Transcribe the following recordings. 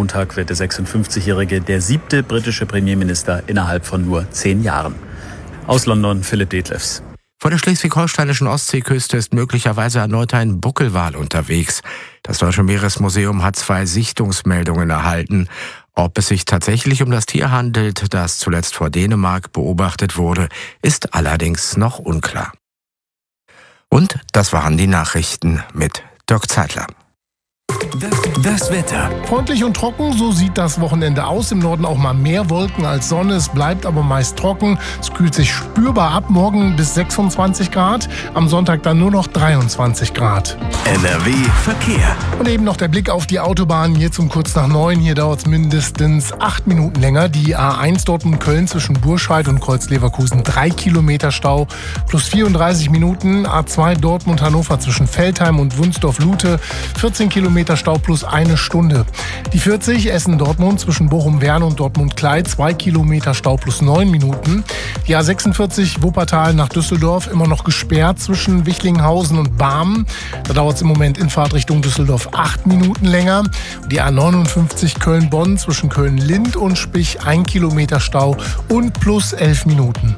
Montag wird der 56-Jährige der 7. britische Premierminister innerhalb von nur 10 Jahren. Aus London, Philipp Detlefs. Vor der schleswig-holsteinischen Ostseeküste ist möglicherweise erneut ein Buckelwal unterwegs. Das Deutsche Meeresmuseum hat 2 Sichtungsmeldungen erhalten. Ob es sich tatsächlich um das Tier handelt, das zuletzt vor Dänemark beobachtet wurde, ist allerdings noch unklar. Und das waren die Nachrichten mit Dirk Zeitler. Das Wetter. Freundlich und trocken, so sieht das Wochenende aus. Im Norden auch mal mehr Wolken als Sonne. Es bleibt aber meist trocken. Es kühlt sich spürbar ab. Morgen bis 26 Grad. Am Sonntag dann nur noch 23 Grad. NRW Verkehr. Und eben noch der Blick auf die Autobahn. Hier um kurz nach 9. Hier dauert es mindestens 8 Minuten länger. Die A1 Dortmund-Köln zwischen Burscheid und Kreuz-Leverkusen 3 Kilometer Stau. Plus 34 Minuten. A2 Dortmund-Hannover zwischen Veltheim und Wunsdorf-Lute. 14 Kilometer Stau plus 1 Stunde. Die 40 Essen-Dortmund zwischen Bochum-Werne und Dortmund-Klei 2 Kilometer Stau plus 9 Minuten. Die A46 Wuppertal nach Düsseldorf immer noch gesperrt zwischen Wichlinghausen und Barmen. Da dauert es im Moment in Fahrtrichtung Düsseldorf 8 Minuten länger. Die A59 Köln-Bonn zwischen Köln-Lind und Spich 1 Kilometer Stau und plus 11 Minuten.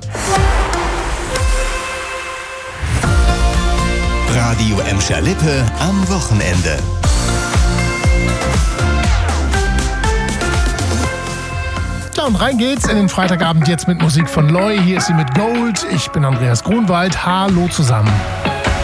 Radio Emscher-Lippe am Wochenende. Ja, und rein geht's in den Freitagabend jetzt mit Musik von Loy. Hier ist sie mit Gold. Ich bin Andreas Grunwald. Hallo zusammen.